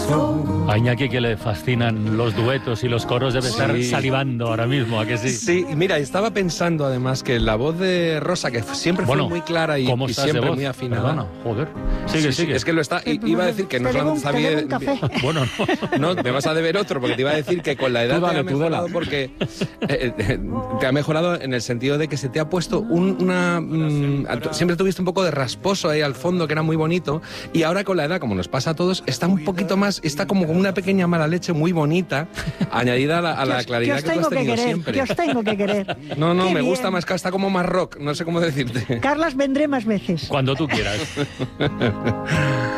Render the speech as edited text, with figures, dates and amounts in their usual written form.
A Iñaki, que le fascinan los duetos y los coros, debe estar salivando ahora mismo, ¿a que sí? Sí, mira, estaba pensando además que la voz de Rosa, que siempre fue muy clara y siempre muy afinada. Perdona, joder. Sigue. Es que lo está. Iba a decir que no solamente sabía. Bueno, no, me vas a deber otro, porque te iba a decir que con la edad te ha mejorado, porque te ha mejorado en el sentido de que se te ha puesto siempre tuviste un poco de rasposo ahí al fondo, que era muy bonito, y ahora con la edad, como nos pasa a todos, está un poquito más, está como una pequeña mala leche muy bonita, añadida a la claridad que tú has tenido siempre. Que os tengo que querer. No, me gusta más, está como más rock, no sé cómo decirte. Carlas, vendré más veces. Cuando tú quieras.